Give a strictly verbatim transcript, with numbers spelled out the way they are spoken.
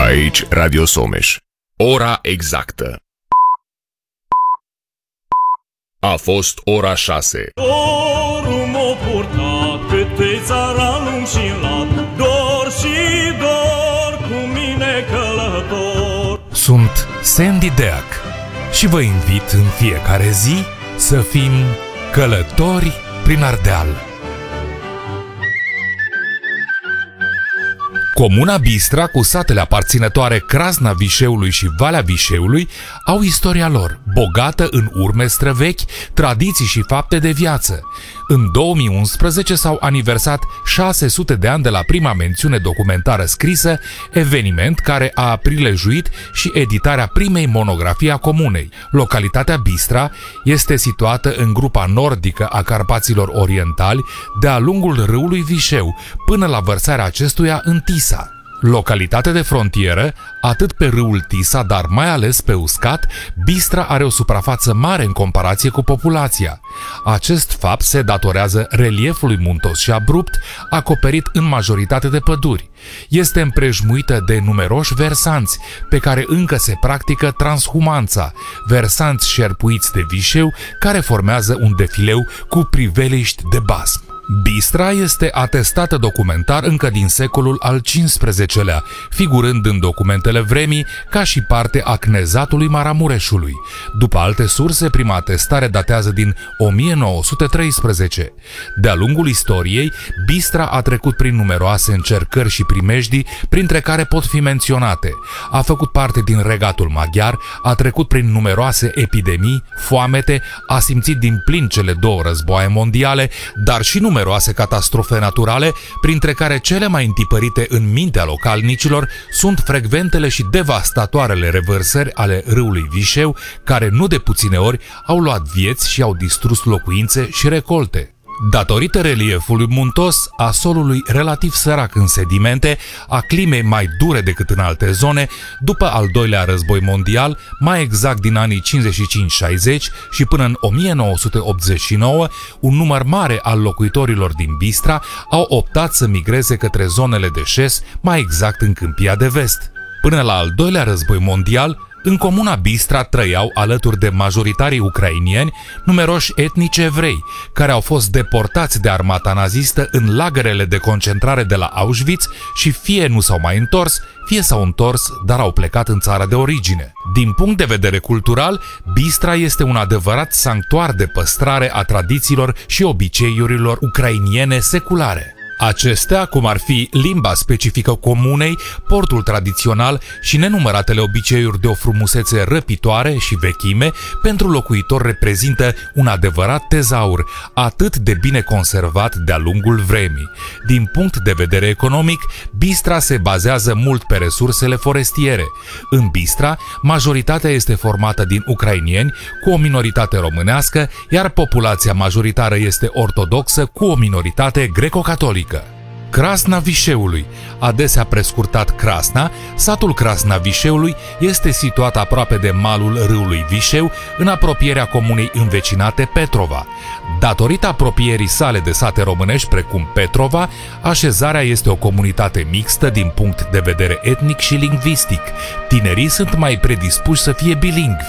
Aici Radio Someș. Ora exactă. A fost ora șase. Dorul m-o purtat câte țaranul și lat, dor și dor cu mine călător. Sunt Sandy Deac și vă invit în fiecare zi să fim călători prin Ardeal. Comuna Bistra, cu satele aparținătoare Crasna Vișeului și Valea Vișeului, au istoria lor, bogată în urme străvechi, tradiții și fapte de viață. În două mii unsprezece s-au aniversat șase sute de ani de la prima mențiune documentară scrisă, eveniment care a prilejuit și editarea primei monografii a comunei. Localitatea Bistra este situată în grupa nordică a Carpaților Orientali, de-a lungul râului Vișeu, până la vărsarea acestuia în Tisa. Localitate de frontieră, atât pe râul Tisa, dar mai ales pe uscat, Bistra are o suprafață mare în comparație cu populația. Acest fapt se datorează reliefului muntos și abrupt, acoperit în majoritate de păduri. Este împrejmuită de numeroși versanți, pe care încă se practică transhumanța, versanți șerpuiți de vișeu care formează un defileu cu priveliști de basm. Bistra este atestată documentar încă din secolul al cincisprezecelea, figurând în documentele vremii ca și parte a Cnezatului Maramureșului. După alte surse, prima atestare datează din o mie nouă sute treisprezece. De-a lungul istoriei, Bistra a trecut prin numeroase încercări și primejdii, printre care pot fi menționate. A făcut parte din regatul maghiar, a trecut prin numeroase epidemii, foamete, a simțit din plin cele două războaie mondiale, dar și numeroase catastrofe naturale, printre care cele mai întipărite în mintea localnicilor sunt frecventele și devastatoarele revărsări ale râului Vișeu, care nu de puține ori au luat vieți și au distrus locuințe și recolte. Datorită reliefului muntos, a solului relativ sărac în sedimente, a climei mai dure decât în alte zone, după al doilea război mondial, mai exact din anii cincizeci și cinci șaizeci și până în o mie nouă sute optzeci și nouă, un număr mare al locuitorilor din Bistra au optat să migreze către zonele de șes, mai exact în Câmpia de Vest. Până la al doilea război mondial, în comuna Bistra trăiau, alături de majoritarii ucrainieni, numeroși etnici evrei, care au fost deportați de armata nazistă în lagărele de concentrare de la Auschwitz și fie nu s-au mai întors, fie s-au întors, dar au plecat în țara de origine. Din punct de vedere cultural, Bistra este un adevărat sanctuar de păstrare a tradițiilor și obiceiurilor ucrainiene seculare. Acestea, cum ar fi limba specifică comunei, portul tradițional și nenumăratele obiceiuri de o frumusețe răpitoare și vechime, pentru locuitori reprezintă un adevărat tezaur, atât de bine conservat de-a lungul vremii. Din punct de vedere economic, Bistra se bazează mult pe resursele forestiere. În Bistra, majoritatea este formată din ucrainieni, cu o minoritate românească, iar populația majoritară este ortodoxă, cu o minoritate greco-catolică. Crasna Vișeului, adesea prescurtat Crasna, satul Crasna Vișeului este situat aproape de malul râului Vișeu, în apropierea comunei învecinate Petrova. Datorită apropierii sale de sate românești precum Petrova, așezarea este o comunitate mixtă din punct de vedere etnic și lingvistic. Tinerii sunt mai predispuși să fie bilingvi.